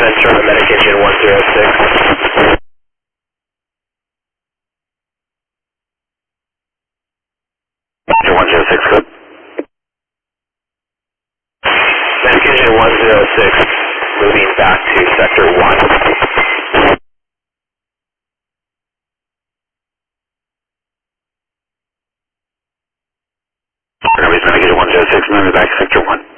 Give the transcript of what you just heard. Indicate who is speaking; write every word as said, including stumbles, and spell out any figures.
Speaker 1: center of Medic Engine one zero six.
Speaker 2: one zero six, good.
Speaker 1: Medic Engine one zero six, moving back to Sector one.
Speaker 2: Medic Engine one zero six, moving back to Sector one.